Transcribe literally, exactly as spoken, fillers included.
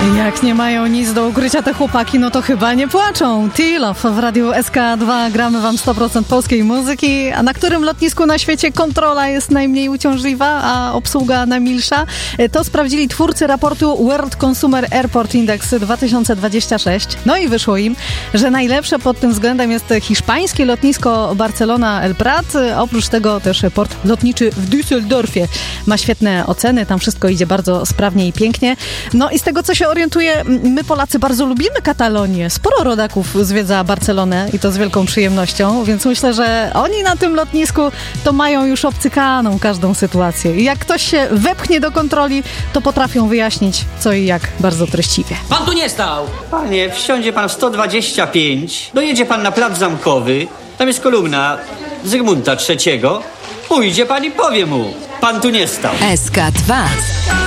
Jak nie mają nic do ukrycia te chłopaki, no to chyba nie płaczą. T-Love w Radiu S K dwa gramy wam sto procent polskiej muzyki. A na którym lotnisku na świecie kontrola jest najmniej uciążliwa, a obsługa najmilsza? To sprawdzili twórcy raportu World Consumer Airport Index dwa tysiące dwadzieścia sześć. No i wyszło im, że najlepsze pod tym względem jest hiszpańskie lotnisko Barcelona El Prat. Oprócz tego też port lotniczy w Düsseldorfie ma świetne oceny. Tam wszystko idzie bardzo sprawnie i pięknie. No i z tego, co się orientuję, my Polacy bardzo lubimy Katalonię. Sporo rodaków zwiedza Barcelonę i to z wielką przyjemnością, więc myślę, że oni na tym lotnisku to mają już obcykaną każdą sytuację. I jak ktoś się wepchnie do kontroli, to potrafią wyjaśnić co i jak bardzo treściwie. Pan tu nie stał! Panie, wsiądzie pan w sto dwadzieścia pięć, dojedzie pan na plac Zamkowy, tam jest kolumna Zygmunta trzeciego, pójdzie pan i powie mu, pan tu nie stał. S K dwa.